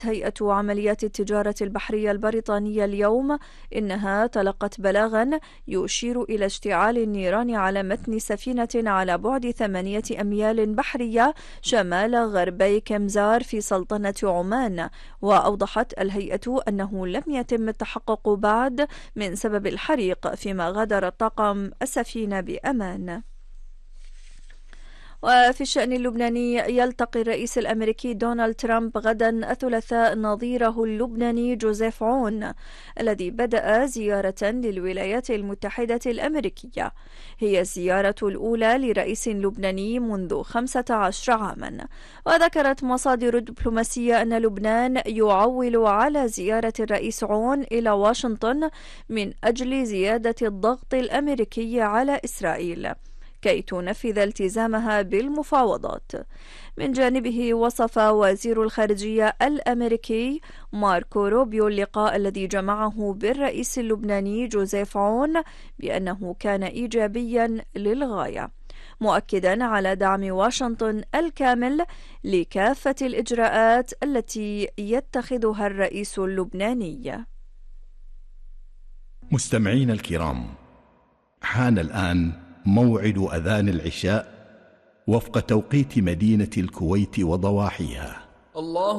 هيئة عمليات التجارة البحرية البريطانية اليوم إنها تلقت بلاغا يشير إلى اشتعال النيران على متن سفينة على بعد 8 أميال بحرية شمال غربي كمزار في سلطنة عمان. وأوضحت الهيئة أنه لم يتم التحقق بعد من سبب الحريق، فيما غادر طاقم السفينة بأمان. وفي الشأن اللبناني، يلتقي الرئيس الأمريكي دونالد ترامب غدا الثلاثاء نظيره اللبناني جوزيف عون الذي بدأ زيارة للولايات المتحدة الأمريكية. هي الزيارة الأولى لرئيس لبناني منذ 15 عاما. وذكرت مصادر دبلوماسية أن لبنان يعول على زيارة الرئيس عون إلى واشنطن من أجل زيادة الضغط الأمريكي على إسرائيل كي تنفذ التزامها بالمفاوضات. من جانبه، وصف وزير الخارجية الأمريكي ماركو روبيو اللقاء الذي جمعه بالرئيس اللبناني جوزيف عون بأنه كان إيجابيا للغاية، مؤكدا على دعم واشنطن الكامل لكافة الإجراءات التي يتخذها الرئيس اللبناني. مستمعين الكرام، حان الآن موعد أذان العشاء وفق توقيت مدينة الكويت وضواحيها. الله